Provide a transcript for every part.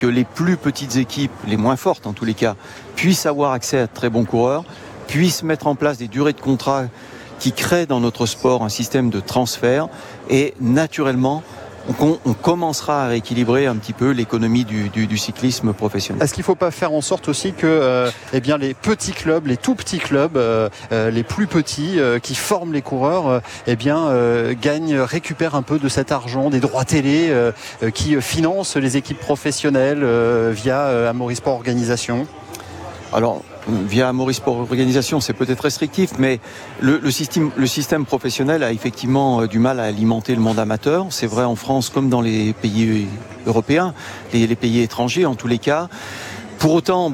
que les plus petites équipes, les moins fortes en tous les cas, puissent avoir accès à de très bons coureurs, puissent mettre en place des durées de contrat qui créent dans notre sport un système de transfert et naturellement, on commencera à rééquilibrer un petit peu l'économie du cyclisme professionnel. Est-ce qu'il ne faut pas faire en sorte aussi que les petits clubs, les tout petits clubs, les plus petits qui forment les coureurs, récupèrent un peu de cet argent, des droits télé qui financent les équipes professionnelles via Amaury Sport Organisation ? Alors, via Amaury Sport Organisation, c'est peut-être restrictif, mais le système professionnel a effectivement du mal à alimenter le monde amateur. C'est vrai en France comme dans les pays européens, les pays étrangers en tous les cas. Pour autant,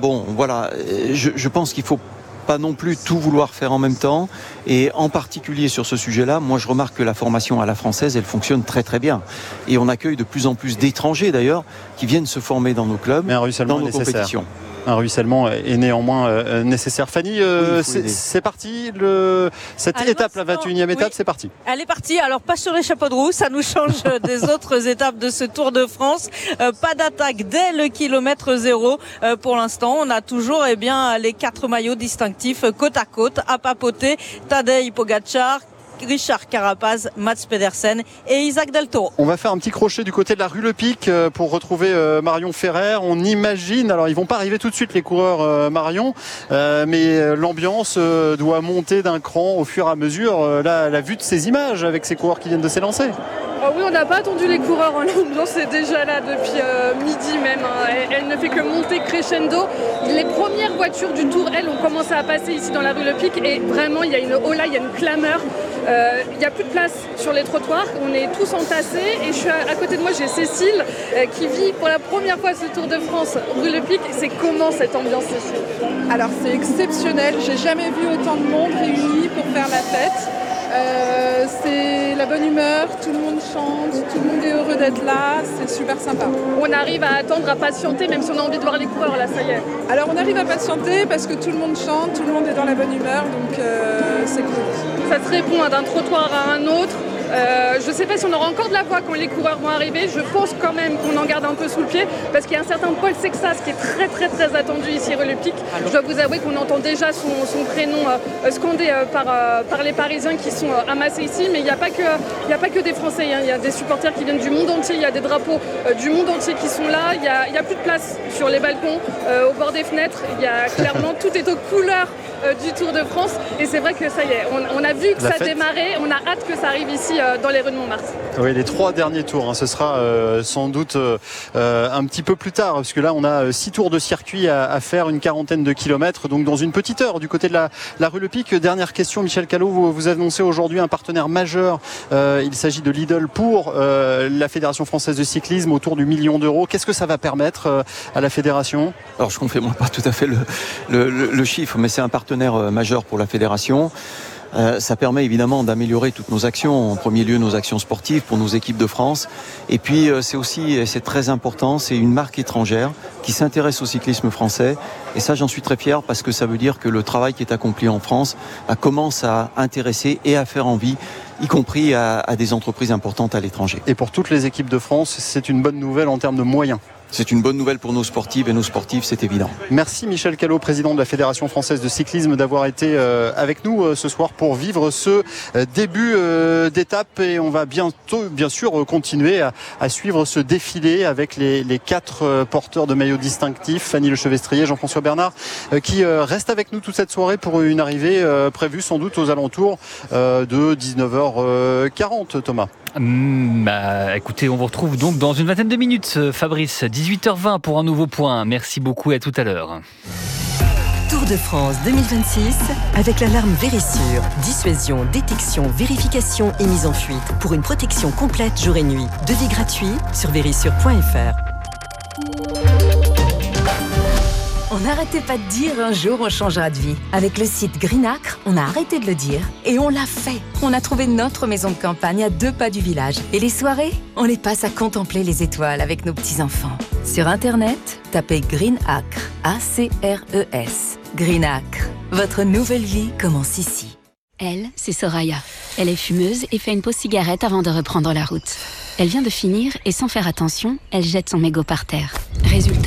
je pense qu'il faut pas non plus tout vouloir faire en même temps, et en particulier sur ce sujet-là, moi je remarque que la formation à la française, elle fonctionne très très bien, et on accueille de plus en plus d'étrangers d'ailleurs qui viennent se former dans nos clubs, dans nos compétitions. Un ruissellement est néanmoins nécessaire. Fanny, c'est parti, cette étape, la 21e étape, c'est parti. Elle est partie, alors pas sur les chapeaux de roue, ça nous change des autres étapes de ce Tour de France. Pas d'attaque dès le kilomètre 0 pour l'instant. On a toujours les 4 maillots distinctifs côte à côte à papoter. Tadej Pogačar, Richard Carapaz, Mats Pedersen et Isaac Del Toro. On va faire un petit crochet du côté de la rue Le Pic pour retrouver Marion Ferrer. On imagine, alors ils vont pas arriver tout de suite les coureurs Marion, mais l'ambiance doit monter d'un cran au fur et à mesure. Là, la vue de ces images avec ces coureurs qui viennent de s'élancer. Oh oui, on n'a pas attendu les coureurs, l'ambiance est déjà là depuis midi même. Elle ne fait que monter crescendo. Les premières voitures du Tour, elles, ont commencé à passer ici dans la rue Le Pic et vraiment il y a une hola, il y a une clameur. Il n'y a plus de place sur les trottoirs, on est tous entassés et à côté de moi j'ai Cécile qui vit pour la première fois ce Tour de France rue Le Pic. C'est comment cette ambiance ici ? Alors c'est exceptionnel, j'ai jamais vu autant de monde réuni pour faire la fête. C'est la bonne humeur, tout le monde chante, tout le monde est heureux d'être là, c'est super sympa. On arrive à attendre, à patienter, même si on a envie de voir les coureurs, là, ça y est. Alors on arrive à patienter parce que tout le monde chante, tout le monde est dans la bonne humeur, donc c'est cool. Ça se répond d'un trottoir à un autre. Je ne sais pas si on aura encore de la voix quand les coureurs vont arriver. Je pense quand même qu'on en garde un peu sous le pied parce qu'il y a un certain Paul Sexas qui est très très très attendu ici rue Le Pic. Je dois vous avouer qu'on entend déjà son prénom scandé par les Parisiens qui sont amassés ici, mais il n'y a pas que des Français, hein. Il y a des supporters qui viennent du monde entier, il y a des drapeaux du monde entier qui sont là. Il y a plus de place sur les balcons, au bord des fenêtres. Il y a clairement tout est aux couleurs du Tour de France et c'est vrai que ça y est, on a vu que ça démarrait, on a hâte que ça arrive ici dans les rues de Montmartre. Oui, les 3 derniers tours, ce sera sans doute un petit peu plus tard, parce que là on a 6 tours de circuit à faire, une quarantaine de kilomètres, donc dans une petite heure du côté de la rue Le Pic. Dernière question, Michel Callot, vous annoncez aujourd'hui un partenaire majeur, il s'agit de Lidl pour la Fédération Française de Cyclisme autour du 1 million d'euros. Qu'est-ce que ça va permettre à la Fédération ? Alors je ne confirme pas tout à fait le chiffre, mais c'est un partenaire majeur pour la Fédération. Ça permet évidemment d'améliorer toutes nos actions, en premier lieu nos actions sportives pour nos équipes de France. Et puis c'est aussi, et c'est très important, c'est une marque étrangère qui s'intéresse au cyclisme français. Et ça, j'en suis très fier parce que ça veut dire que le travail qui est accompli en France commence à intéresser et à faire envie, y compris à des entreprises importantes à l'étranger. Et pour toutes les équipes de France, c'est une bonne nouvelle en termes de moyens. C'est une bonne nouvelle pour nos sportives et nos sportifs, c'est évident. Merci Michel Callot, président de la Fédération Française de Cyclisme, d'avoir été avec nous ce soir pour vivre ce début d'étape. Et on va bientôt, bien sûr, continuer à suivre ce défilé avec les 4 porteurs de maillots distinctifs, Fanny Lechevestrier, Jean-François Bernard, qui restent avec nous toute cette soirée pour une arrivée prévue sans doute aux alentours de 19h40, Thomas. Écoutez, on vous retrouve donc dans une vingtaine de minutes, Fabrice, 18h20 pour un nouveau point. Merci beaucoup et à tout à l'heure. Tour de France 2026 avec l'alarme Vérissure. Dissuasion, détection, vérification et mise en fuite pour une protection complète jour et nuit. Devis gratuit sur vérissure.fr. On n'arrêtait pas de dire un jour on changera de vie. Avec le site Greenacre, on a arrêté de le dire et on l'a fait. On a trouvé notre maison de campagne à 2 pas du village. Et les soirées, on les passe à contempler les étoiles avec nos petits-enfants. Sur Internet, tapez Greenacre, A-C-R-E-S. Greenacre, votre nouvelle vie commence ici. Elle, c'est Soraya. Elle est fumeuse et fait une pause cigarette avant de reprendre la route. Elle vient de finir et sans faire attention, elle jette son mégot par terre. Résultat,